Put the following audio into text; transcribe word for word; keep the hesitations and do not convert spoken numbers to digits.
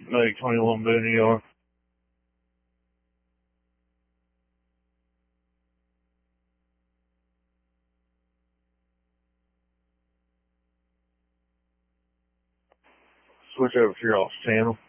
Medic twenty-one Boone, New York. Switch over to your off channel.